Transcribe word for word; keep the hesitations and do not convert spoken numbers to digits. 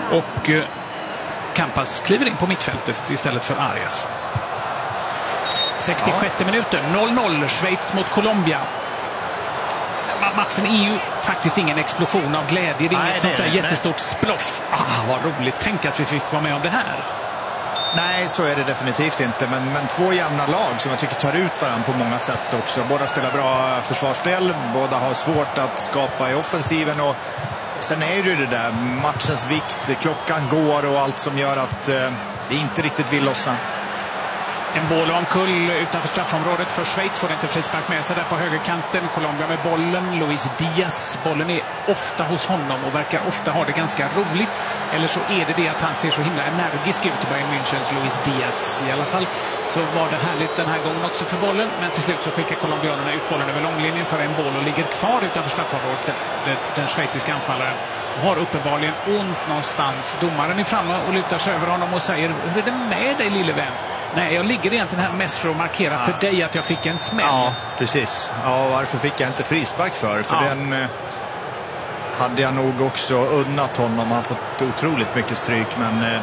Och eh, Campas kliver in på mittfältet istället för Arias. sextiosjätte ja. minuten, noll noll, Schweiz mot Colombia. Matchen är ju faktiskt ingen explosion av glädje. Det är Nej, inget det sånt är där det, jättestort sploff. Ah, vad roligt. Tänk att vi fick vara med om det här. Nej, så är det definitivt inte. Men, men två jämna lag som jag tycker tar ut varandra på många sätt också. Båda spelar bra försvarsspel. Båda har svårt att skapa i offensiven. Och sen är det ju det där matchens vikt. Klockan går och allt som gör att eh, det inte riktigt vill lossna. En boll och en kull utanför straffområdet för Schweiz, får inte frispark med sig där på högerkanten. Colombia med bollen. Luis Diaz. Bollen är ofta hos honom och verkar ofta ha det ganska roligt. Eller så är det det att han ser så himla energisk ut i Bayern Münchens Luis Diaz. I alla fall så var det härligt den här gången också för bollen. Men till slut så skickar colombianerna ut bollen över långlinjen för en boll och ligger kvar utanför straffområdet. Den, den schweiziska anfallaren har uppenbarligen ont någonstans. Domaren är framme och lutar sig över honom och säger: hur är det med dig, lille vän? Nej, jag ligger egentligen här mest för att markera ja. för dig att jag fick en smäll. Ja, precis. Ja, varför fick jag inte frispark för? För ja. den eh, hade jag nog också unnat honom. Han har fått otroligt mycket stryk, men eh,